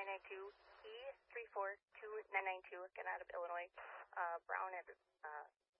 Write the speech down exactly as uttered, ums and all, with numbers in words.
nine nine two E three four two nine nine two, again out of Illinois. Uh, Brown at uh,